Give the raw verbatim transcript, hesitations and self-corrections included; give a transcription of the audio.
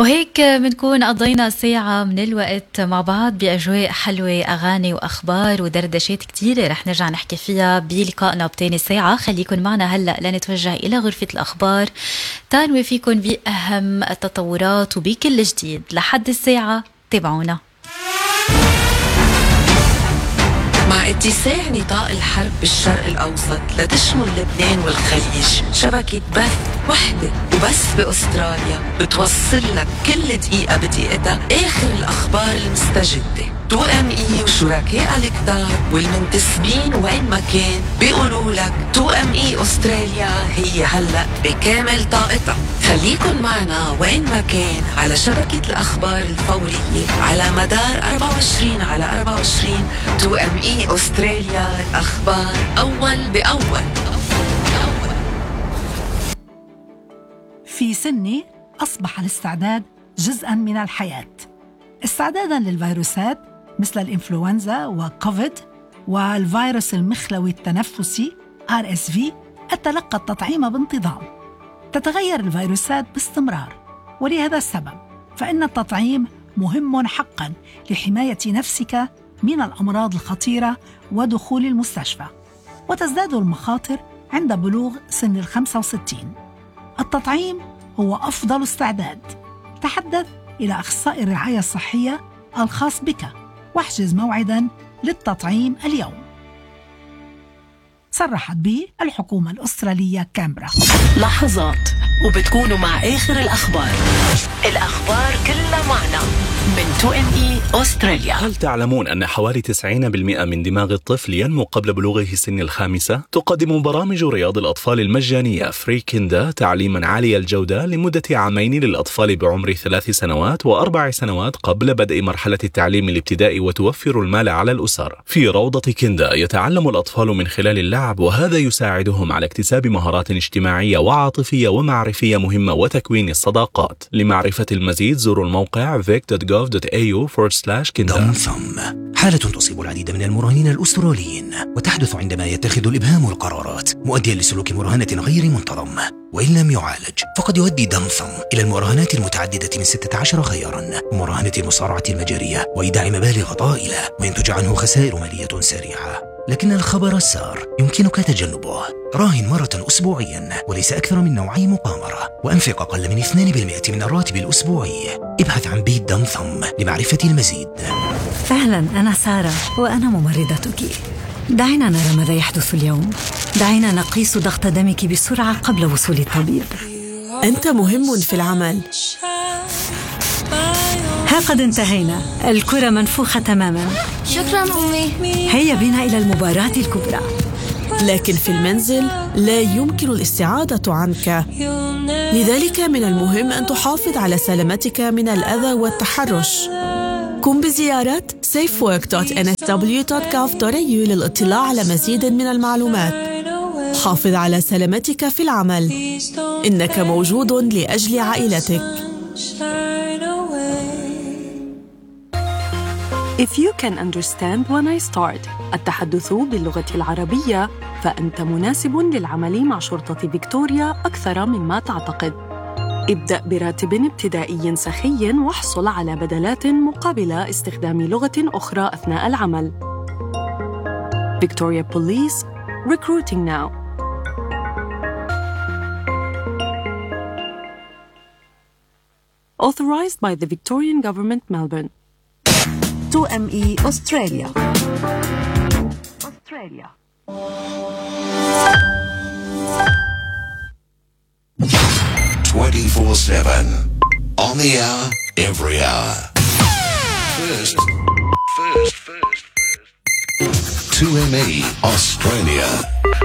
وهيك بنكون قضينا ساعة من الوقت مع بعض بأجواء حلوة، أغاني وأخبار ودردشات كتيرة رح نرجع نحكي فيها بلقائنا بتاني ساعة. خليكن معنا هلأ لنتوجه إلى غرفة الأخبار تنوي فيكن بأهم التطورات وبكل جديد. لحد الساعة تابعونا. مع اتساع نطاق الحرب بالشرق الأوسط لتشمل لبنان والخليج، شبكة بث وحدة وبس بأستراليا بتوصل لك كل دقيقة بدقيقتها آخر الأخبار المستجدة. تو ام اي وشركاء الكتار والمنتسبين وين ما كان بيقولوا لك تو ام اي أستراليا هي هلأ بكامل طاقتها. خليكن معنا وين ما كان على شبكة الأخبار الفورية على مدار أربعة وعشرين على أربعة وعشرين. تو ام اي أستراليا، الأخبار أول بأول. في سني أصبح الاستعداد جزءاً من الحياة، استعداداً للفيروسات مثل الإنفلونزا وكوفيد والفيروس المخلوي التنفسي آر إس في. أتلقى التطعيم بانتظام. تتغير الفيروسات باستمرار، ولهذا السبب فإن التطعيم مهم حقاً لحماية نفسك من الأمراض الخطيرة ودخول المستشفى. وتزداد المخاطر عند بلوغ سن الخمسة وستين. التطعيم هو أفضل استعداد. تحدث إلى أخصائي الرعاية الصحية الخاص بك واحجز موعداً للتطعيم اليوم. صرحت به الحكومة الأسترالية كامبرا. لحظات وبتكونوا مع آخر الأخبار. الأخبار كلها معنا من تو ام اي أستراليا. هل تعلمون أن حوالي تسعين بالمئة من دماغ الطفل ينمو قبل بلوغه سن الخامسة؟ تقدم برامج رياض الأطفال المجانية فري كيندا تعليما عالي الجودة لمدة عامين للأطفال بعمر ثلاث سنوات وأربع سنوات قبل بدء مرحلة التعليم الابتدائي، وتوفر المال على الأسر. في روضة كيندا يتعلم الأطفال من خلال اللعب، وهذا يساعدهم على اكتساب مهارات اجتماعية وعاطفية ومعرفية مهمة وتكوين الصداقات. لمعرفة المزيد زوروا الموقع vic dot gov dot a u forward slash kinda. ضمثم حالة تصيب العديد من المراهنين الأستراليين، وتحدث عندما يتخذ الإبهام القرارات مؤديا لسلوك مراهنة غير منتظم. وإن لم يعالج فقد يؤدي ضمثم إلى المراهنات المتعددة من ستة عشر خيارا، مراهنة المصارعة المجارية وإيداع مبالغ طائلة، وينتج عنه خسائر مالية سريعة. لكن الخبر السار يمكنك تجنبه. راهن مرة أسبوعيا وليس أكثر من نوعي مقامرة، وأنفق أقل من اثنين بالمئة من الراتب الأسبوعي. ابحث عن بيت ضمثم لمعرفة المزيد. أهلا، أنا سارة وأنا ممرضتك. دعينا نرى ماذا يحدث اليوم. دعينا نقيس ضغط دمك بسرعة قبل وصول الطبيب. أنت مهم في العمل. ها قد انتهينا، الكرة منفوخة تماما. شكرا أمي. هيا بنا إلى المباراة الكبرى. لكن في المنزل لا يمكن الاستعادة عنك، لذلك من المهم أن تحافظ على سلامتك من الأذى والتحرش. قم بزيارة safe work dot n s w dot gov dot a u للاطلاع على مزيد من المعلومات. حافظ على سلامتك في العمل، إنك موجود لأجل عائلتك. If you can understand when I start التحدث باللغة العربية، فأنت مناسب للعمل مع شرطة فيكتوريا أكثر مما تعتقد. ابدأ براتب ابتدائي سخي واحصل على بدلات مقابل استخدام لغة أخرى أثناء العمل. Victoria Police, recruiting now. Authorized by the Victorian Government, Melbourne. تو ام اي أستراليا. أستراليا. twenty-four seven on the hour, every hour. First, first, first, first. two M E Australia.